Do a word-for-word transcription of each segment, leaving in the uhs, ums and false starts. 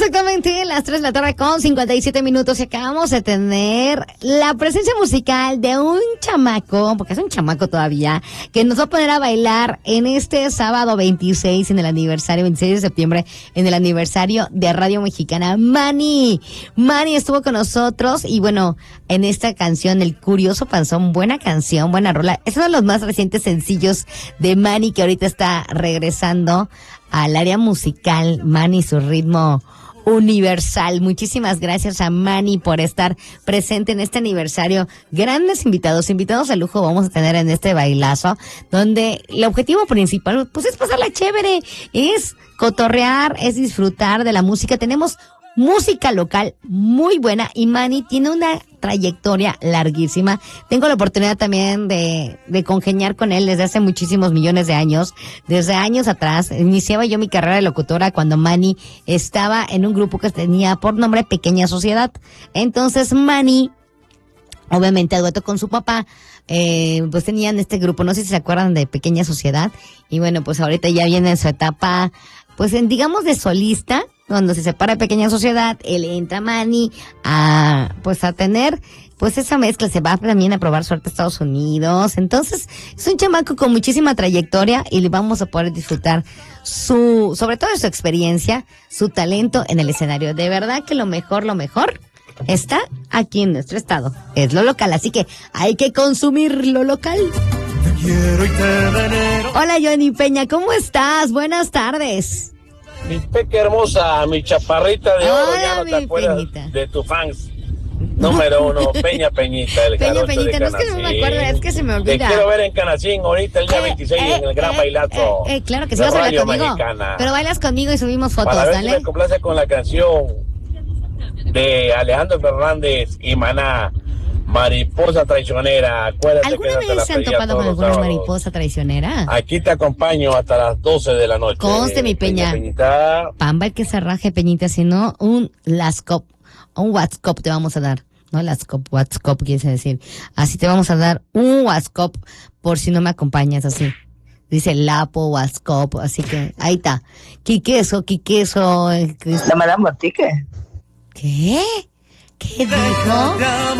exactamente las tres de la tarde con cincuenta y siete minutos y acabamos de tener la presencia musical de un chamaco, porque es un chamaco todavía, que nos va a poner a bailar en este sábado veintiséis, en el aniversario, veintiséis de septiembre, en el aniversario de Radio Mexicana. Manny, Manny estuvo con nosotros y bueno, en esta canción, El Curioso Panzón, buena canción, buena rola. Es uno de los más recientes sencillos de Manny, que ahorita está regresando al área musical. Manny, su ritmo universal. Muchísimas gracias a Manny por estar presente en este aniversario. Grandes invitados, invitados de lujo vamos a tener en este bailazo, donde el objetivo principal pues es pasarla chévere, es cotorrear, es disfrutar de la música. Tenemos música local muy buena y Manny tiene una trayectoria larguísima. Tengo la oportunidad también de, de congeniar con él desde hace muchísimos millones de años. Desde años atrás, iniciaba yo mi carrera de locutora cuando Manny estaba en un grupo que tenía por nombre Pequeña Sociedad. Entonces Manny, obviamente a dueto con su papá, eh, pues tenían este grupo, no sé si se acuerdan de Pequeña Sociedad. Y bueno, pues ahorita ya viene en su etapa, pues en, digamos de solista. Cuando se separa de Pequeña Sociedad, él entra Manny a, pues a tener, pues esa mezcla, se va también a probar suerte a Estados Unidos. Entonces, es un chamaco con muchísima trayectoria y le vamos a poder disfrutar su, sobre todo su experiencia, su talento en el escenario. De verdad que lo mejor, lo mejor está aquí en nuestro estado. Es lo local, así que hay que consumir lo local. Te quiero y te venero. Hola, Johnny Peña, ¿cómo estás? Buenas tardes. Mi peque hermosa, mi chaparrita de oro, Hola, ya no te mi acuerdas Peñita. de tu fans. Número uno, Peña Peñita, el Peña jarocho Peñita, de no es que no me Canacín. acuerdo, es que se me Te olvida. quiero ver en Canacín ahorita el día Eh, veintiséis eh, en el gran eh, bailazo. eh, eh, claro que sí, de vas a bailar Radio conmigo. Mexicana. Pero bailas conmigo y subimos fotos, Para ver si ¿dale? me complace con la canción de Alejandro Fernández y Maná, Mariposa Traicionera. Acuérdate que ¿Alguna no te la vez se han pedía topado todos con los alguna sábados. mariposa traicionera? Aquí te acompaño hasta las doce de la noche. Conste, mi Peña. Peñita. Pamba el que se raje, Peñita, si no, un lascop, un WhatsApp te vamos a dar. No lascop, WhatsApp quiere decir. Así te vamos a dar un WhatsApp por si no me acompañas así. Dice Lapo, WhatsApp, así que ahí está. Quiqueso, Quiqueso. eh, Cris- La Madame Boutique. ¿Qué? ¿Qué dijo?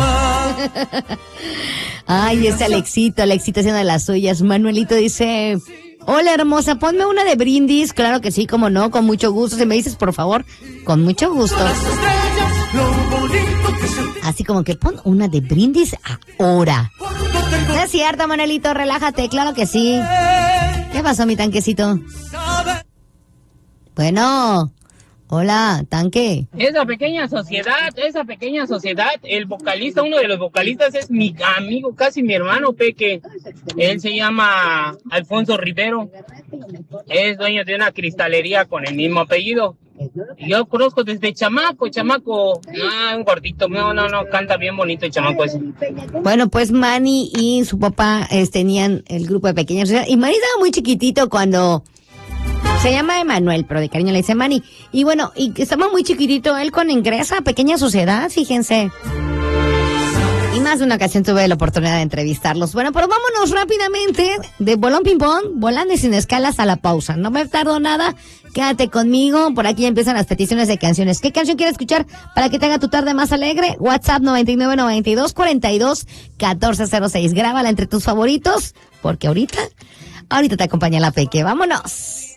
Ay, ese Alexito, Alexito haciendo de las suyas. Manuelito dice, hola hermosa, ponme una de Brindis. Claro que sí, como no, con mucho gusto. Si me dices, por favor, con mucho gusto. Así como que pon una de Brindis ahora. No es cierto, Manuelito, relájate, claro que sí. ¿Qué pasó, mi tanquecito? Bueno, hola, tanque. Esa pequeña sociedad, esa pequeña sociedad, el vocalista, uno de los vocalistas es mi amigo, casi mi hermano, Peque. Él se llama Alfonso Rivero. Es dueño de una cristalería con el mismo apellido. Y yo conozco desde chamaco, chamaco, ah, un gordito, no, no, no, canta bien bonito el chamaco ese. Bueno, pues Manny y su papá eh, tenían el grupo de Pequeña Sociedad. Y Manny estaba muy chiquitito cuando... Se llama Emanuel, pero de cariño le dice Manny. Y bueno, y estaba muy chiquitito él con ingresa a Pequeña Sociedad, fíjense. Y más de una ocasión tuve la oportunidad de entrevistarlos. Bueno, pero vámonos rápidamente de bolón ping pong, volando y sin escalas a la pausa. No me tardo nada, quédate conmigo. Por aquí empiezan las peticiones de canciones. ¿Qué canción quieres escuchar para que te haga tu tarde más alegre? WhatsApp noventa y nueve, noventa y dos, cuarenta y dos, catorce cero seis. Grábala entre tus favoritos, porque ahorita, ahorita te acompaña la Peque. ¡Vámonos!